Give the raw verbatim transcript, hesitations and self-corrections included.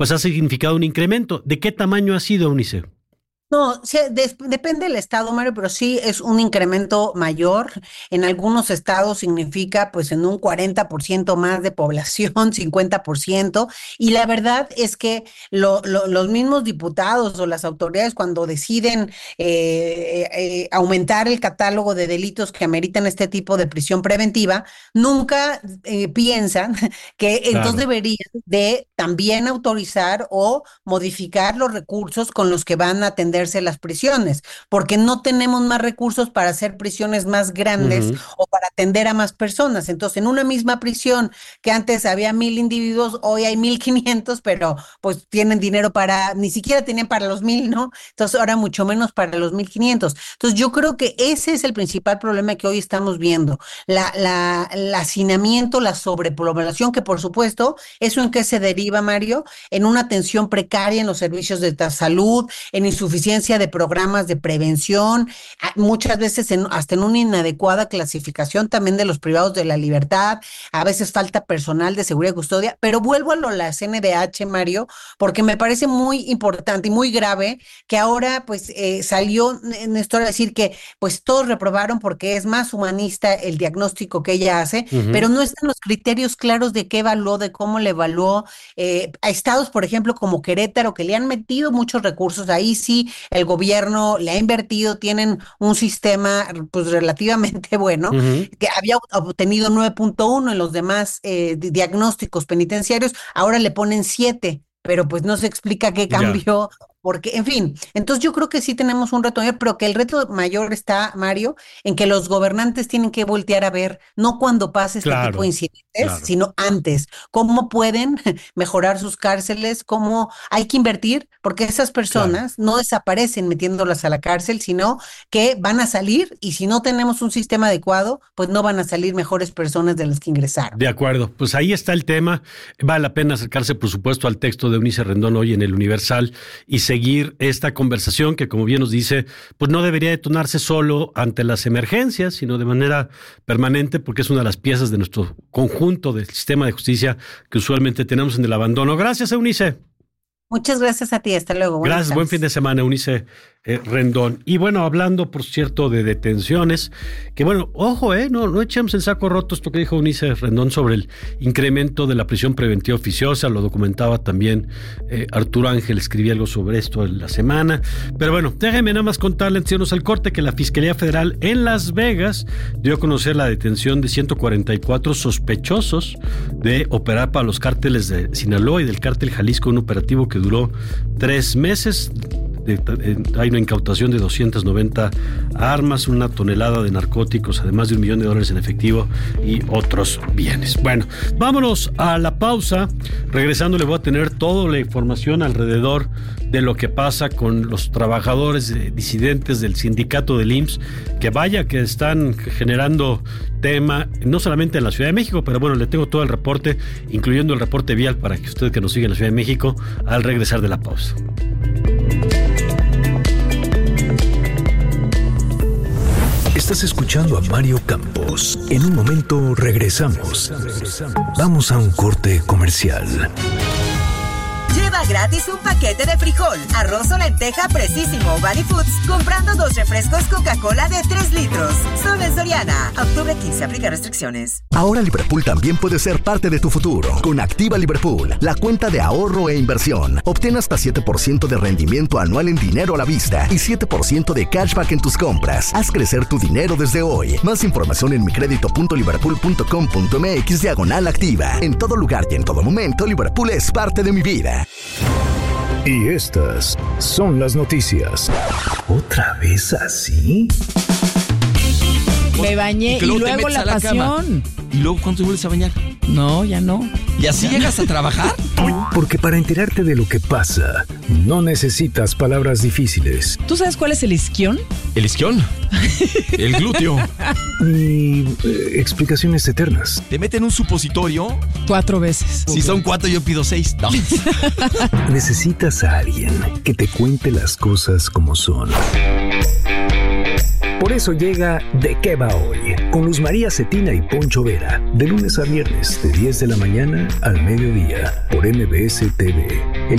pues ha significado un incremento. ¿De qué tamaño ha sido, Eunice? No, sí, de- depende del estado, Mario, pero sí es un incremento mayor. En algunos estados significa pues en un cuarenta por ciento más de población, cincuenta por ciento. Y la verdad es que lo- lo- los mismos diputados o las autoridades cuando deciden eh, eh, aumentar el catálogo de delitos que ameritan este tipo de prisión preventiva, nunca eh, piensan que entonces Claro. deberían de también autorizar o modificar los recursos con los que van a atenderse las prisiones, porque no tenemos más recursos para hacer prisiones más grandes Ujú. o para atender a más personas. Entonces, en una misma prisión que antes había mil individuos, hoy hay mil quinientos, pero pues tienen dinero para, ni siquiera tenían para los mil, ¿no? Entonces, ahora mucho menos para los mil quinientos. Entonces, yo creo que ese es el principal problema que hoy estamos viendo, la, la, el hacinamiento, la sobrepoblación, que por supuesto, ¿eso en qué se deriva, Mario? En una atención precaria en los servicios de ta- salud, en insuficiencia de programas de prevención, a- muchas veces en- hasta en una inadecuada clasificación también de los privados de la libertad, a veces falta personal de seguridad y custodia, pero vuelvo a lo de la C N D H, Mario, porque me parece muy importante y muy grave que ahora pues eh, salió N- Néstor a decir que pues todos reprobaron porque es más humanista el diagnóstico que ella hace, pero Ujú. no están los criterios claros de qué evaluó, de cómo le evaluó. Eh, a estados, por ejemplo, como Querétaro, que le han metido muchos recursos, ahí sí el gobierno le ha invertido, tienen un sistema pues relativamente bueno, Ujú. que había obtenido nueve punto uno en los demás eh, di- diagnósticos penitenciarios, ahora le ponen siete, pero pues no se explica qué Ya, cambió, porque, en fin, entonces yo creo que sí tenemos un reto mayor, pero que el reto mayor está, Mario, en que los gobernantes tienen que voltear a ver, no cuando pase este tipo de claro, incidentes, claro. sino antes, cómo pueden mejorar sus cárceles, cómo hay que invertir, porque esas Claro. personas no desaparecen metiéndolas a la cárcel, sino que van a salir y si no tenemos un sistema adecuado, pues no van a salir mejores personas de las que ingresaron. De acuerdo, pues ahí está el tema. Vale la pena acercarse, por supuesto, al texto de Eunice Rendón hoy en el Universal y seguir esta conversación que, como bien nos dice, pues no debería detonarse solo ante las emergencias, sino de manera permanente, porque es una de las piezas de nuestro conjunto del sistema de justicia que usualmente tenemos en el abandono. Gracias, Eunice. Muchas gracias a ti, hasta luego. Buenas Gracias, buen fin tardes. de semana, Eunice eh, Rendón. Y bueno, hablando, por cierto, de detenciones, que bueno, ojo, eh, no, no echemos en saco roto esto que dijo Eunice Rendón sobre el incremento de la prisión preventiva oficiosa, lo documentaba también eh, Arturo Ángel, escribía algo sobre esto en la semana. Pero bueno, déjenme nada más contarle, antes de irnos al corte, que la Fiscalía Federal en Las Vegas dio a conocer la detención de ciento cuarenta y cuatro sospechosos de operar para los cárteles de Sinaloa y del cártel Jalisco, un operativo que duró tres meses. De, de, hay una incautación de doscientas noventa armas, una tonelada de narcóticos, además de un millón de dólares en efectivo y otros bienes. Bueno, vámonos a la pausa. Regresando le voy a tener toda la información alrededor de lo que pasa con los trabajadores eh, disidentes del sindicato del I M S S, que vaya que están generando tema, no solamente en la Ciudad de México, pero bueno, le tengo todo el reporte, incluyendo el reporte vial para que usted que nos sigue en la Ciudad de México, al regresar de la pausa. Estás escuchando a Mario Campos. En un momento regresamos. Vamos a un corte comercial. Lleva gratis un paquete de frijol, arroz o lenteja Precisimo Body Foods comprando dos refrescos Coca-Cola de tres litros. Solo en Soriana. Octubre quince, aplica restricciones. Ahora Liverpool también puede ser parte de tu futuro. Con Activa Liverpool, la cuenta de ahorro e inversión. Obtén hasta siete por ciento de rendimiento anual en dinero a la vista y siete por ciento de cashback en tus compras. Haz crecer tu dinero desde hoy. Más información en micredito.liverpool.com.mx diagonal activa. En todo lugar y en todo momento, Liverpool es parte de mi vida. Y estas son las noticias. ¿Otra vez así? Me bañé y, y luego, luego la, la pasión. ¿Y luego cuándo te vuelves a bañar? No, ya no. ¿Y así ya llegas no. a trabajar? Porque para enterarte de lo que pasa, no necesitas palabras difíciles. ¿Tú sabes cuál es el isquión? ¿El isquión? El glúteo. Ni eh, explicaciones eternas. ¿Te meten un supositorio? Cuatro veces. Si son cuatro, yo pido seis. No. Necesitas a alguien que te cuente las cosas como son. Por eso llega ¿De qué va hoy? Con Luz María Cetina y Poncho Vera. De lunes a viernes, de diez de la mañana al mediodía, por M B S T V. El